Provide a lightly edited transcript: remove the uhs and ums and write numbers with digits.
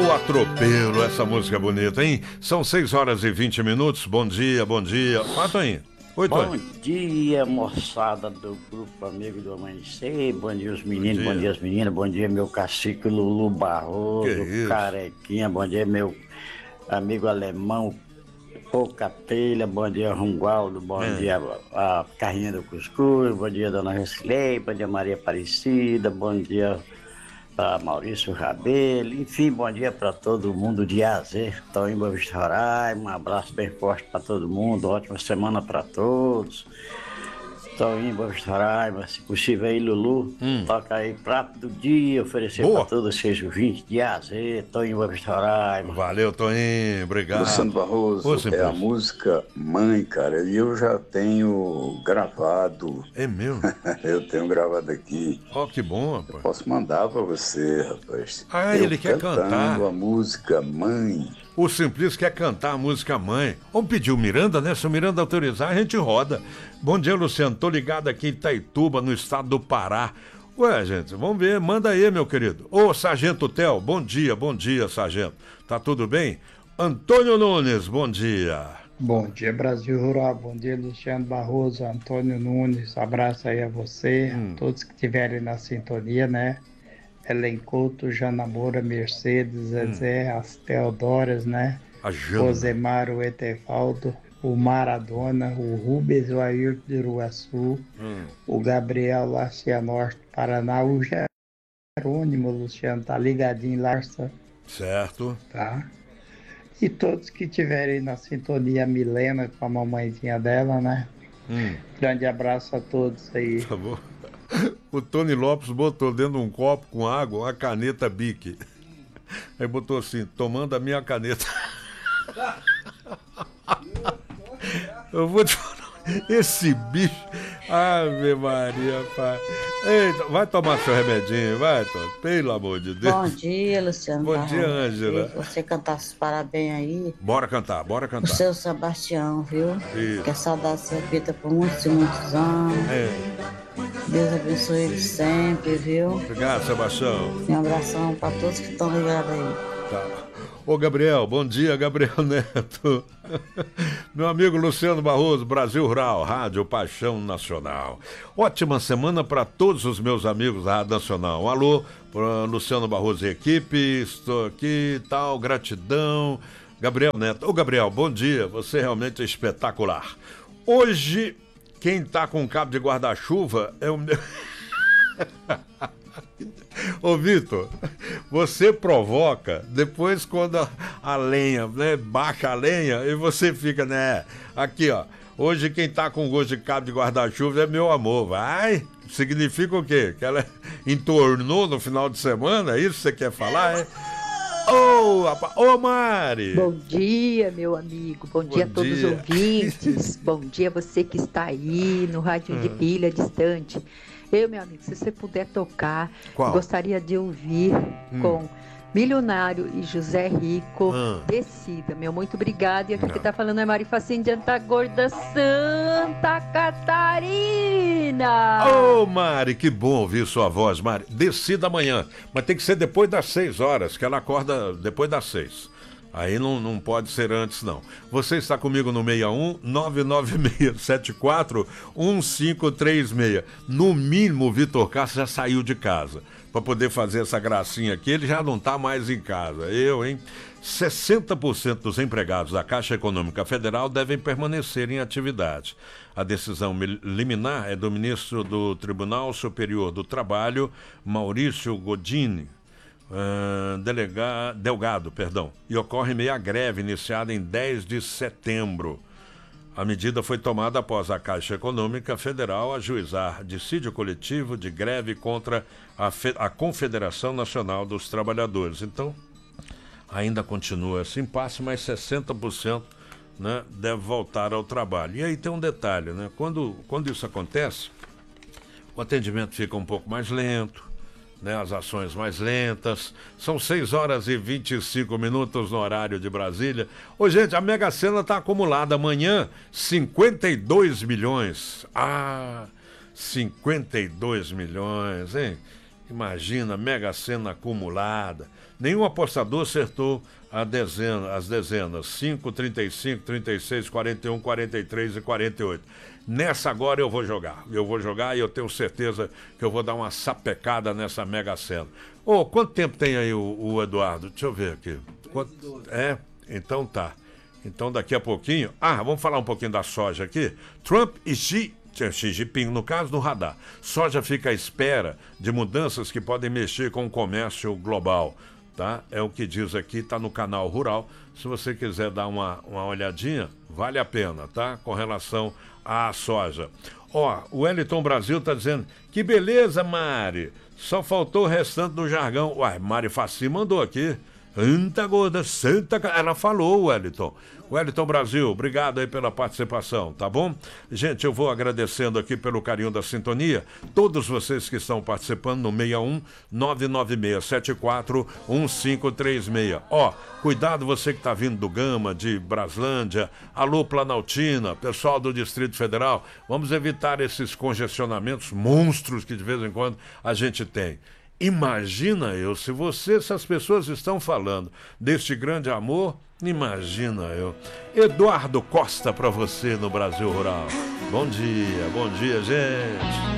do Atropelo, essa música é bonita, hein? São 6h20. Bom dia, bom dia. Fala, Toninho. Oi, Toninho. Bom dia, moçada do Grupo Amigo do Amanhecer. Bom dia, os meninos, bom dia, as meninas. Bom dia, meu cacique Lulu Barroso, Carequinha. Bom dia, meu amigo alemão, Pouca Telha. Bom dia, Rungualdo. Bom dia, a Carrinha do Cuscuz. Bom dia, Dona Recilei. Bom dia, Maria Aparecida. Bom dia, Maurício Rabelo. Enfim, bom dia para todo mundo de A a Z. Estou em Boa Vista, Roraima. Um abraço bem forte para todo mundo. Ótima semana para todos. Estou em Boa Vista, Roraima. Se possível aí, Lulu, toca aí prato do dia, oferecer para todos os ouvintes de A a Z. Estou em Boa Vista, Roraima. Valeu, Toninho. Obrigado. Luciano Barroso, é a música Mãe, cara. E eu já tenho gravado. É mesmo? Eu tenho gravado aqui. Ó, que bom, rapaz. Eu posso mandar pra você, rapaz. Ele quer cantar a música Mãe. O Simplício quer cantar a música Mãe. Vamos pedir o Miranda, né? Se o Miranda autorizar, a gente roda. Bom dia, Luciano. Tô ligado aqui em Itaituba, no estado do Pará. Ué, gente, vamos ver. Manda aí, meu querido. Ô, Sargento Tel, bom dia, Sargento. Tá tudo bem? Antônio Nunes, bom dia. Bom dia, Brasil Rural. Bom dia, Luciano Barroso, Antônio Nunes. Abraço aí a você, a todos que estiverem na sintonia, né? Helen Couto, Jana Moura, Mercedes, Zezé, as Teodoras, né? A Jana. O Zemar, o Etevaldo, o Maradona, o Rubens, o Ayrton de Uruaçu, o Gabriel lá, Cianorte, Paraná, o Jerônimo, Luciano, tá ligadinho, Larsa. Certo. Tá? E todos que estiverem na sintonia, a Milena com a mamãezinha dela, né? Grande abraço a todos aí. Tá bom. O Tony Lopes botou dentro de um copo com água uma caneta Bic. Aí botou assim, tomando a minha caneta. Eu vou te falar, esse bicho... Ave Maria, pai. Eita, vai tomar seu remedinho, vai, Tony. Pelo amor de Deus. Bom dia, Luciano. Bom dia, Ângela. Você cantar os parabéns aí. Bora cantar. O seu Sebastião, viu? Isso. Que a saudade se repita por muitos e muitos anos. Deus abençoe ele sempre, viu? Obrigado, Sebastião. E um abração para todos que estão ligados aí. Tá. Ô, Gabriel, bom dia, Gabriel Neto. Meu amigo Luciano Barroso, Brasil Rural, Rádio Paixão Nacional. Ótima semana para todos os meus amigos da Rádio Nacional. Alô, Luciano Barroso e equipe, estou aqui e tal, gratidão. Gabriel Neto. Ô, Gabriel, bom dia, você realmente é espetacular. Hoje, quem tá com cabo de guarda-chuva é o meu... Ô, Vitor, você provoca depois quando a lenha, né, baixa a lenha e você fica, né, aqui, ó, hoje quem tá com gosto de cabo de guarda-chuva é meu amor, vai? Significa o quê? Que ela entornou no final de semana, é isso que você quer falar, é? Ô, Mari! Bom dia, meu amigo. Bom dia a todos os ouvintes. Bom dia você que está aí no rádio de pilha distante. Meu amigo, se você puder tocar, gostaria de ouvir com Milionário e José Rico, Decida. Muito obrigada. E aqui que tá falando é Mari Facinho de Antagorda, Santa Catarina. Ô, Mari, que bom ouvir sua voz, Mari. Decida amanhã, mas tem que ser depois das 6h, que ela acorda depois das 6. Aí não pode ser antes, não. Você está comigo no 61-99674-1536. No mínimo, o Vitor Castro já saiu de casa. Para poder fazer essa gracinha aqui, ele já não está mais em casa. 60% dos empregados da Caixa Econômica Federal devem permanecer em atividade. A decisão liminar é do ministro do Tribunal Superior do Trabalho, Maurício Godini. Delgado, e ocorre em meio à greve iniciada em 10 de setembro. A medida foi tomada após a Caixa Econômica Federal ajuizar dissídio coletivo de greve contra a Confederação Nacional dos Trabalhadores. Então, ainda continua esse impasse, mas 60%, né, deve voltar ao trabalho. E aí tem um detalhe, né? Quando isso acontece, o atendimento fica um pouco mais lento, né, as ações mais lentas. São 6h25 no horário de Brasília. Ô, gente, a Mega Sena está acumulada amanhã, 52 milhões. 52 milhões, hein? Imagina, Mega Sena acumulada. Nenhum apostador acertou as dezenas 5, 35, 36, 41, 43 e 48. Nessa agora eu vou jogar. Eu vou jogar e eu tenho certeza que eu vou dar uma sapecada nessa Mega Sena. Ô, quanto tempo tem aí o Eduardo? Deixa eu ver aqui. Então tá. Então daqui a pouquinho... vamos falar um pouquinho da soja aqui. Trump e Xi Jinping, no caso do radar. Soja fica à espera de mudanças que podem mexer com o comércio global. Tá? É o que diz aqui, tá no canal Rural. Se você quiser dar uma olhadinha, vale a pena, tá? Com relação à soja. Ó, o Wellington Brasil tá dizendo, que beleza, Mari. Só faltou o restante do jargão. Uai, Mari Faci mandou aqui. Santa gorda, santa... Ela falou, Wellington. Wellington Brasil, obrigado aí pela participação, tá bom? Gente, eu vou agradecendo aqui pelo carinho da sintonia. Todos vocês que estão participando no 61 99674 1536. Ó, cuidado você que tá vindo do Gama, de Braslândia. Alô, Planaltina, pessoal do Distrito Federal. Vamos evitar esses congestionamentos monstros que de vez em quando a gente tem. Imagina se essas pessoas estão falando deste grande amor, imagina eu. Eduardo Costa para você no Brasil Rural. Bom dia, gente.